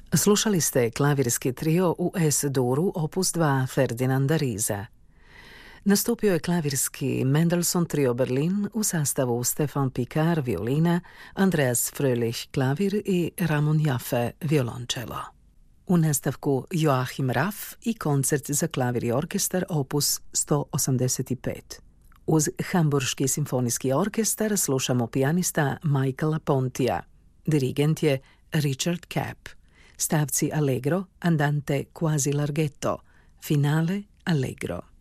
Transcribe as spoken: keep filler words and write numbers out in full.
Slušali ste klavirski trio u Es-duru opus dva Ferdinanda Riesa. Nastupio je klavirski Mendelssohn trio Berlin u sastavu Stefan Picard violina, Andreas Fröhlich klavir i Ramon Jaffe violončelo. U nastavku Joachim Raff i koncert za klavir i orkestar opus sto osamdeset pet. Uz Hamburški simfonijski orkestar slušamo pijanista Michaela Pontija. Dirigent je Richard Kapp. Stavci Allegro, Andante quasi larghetto, Finale Allegro.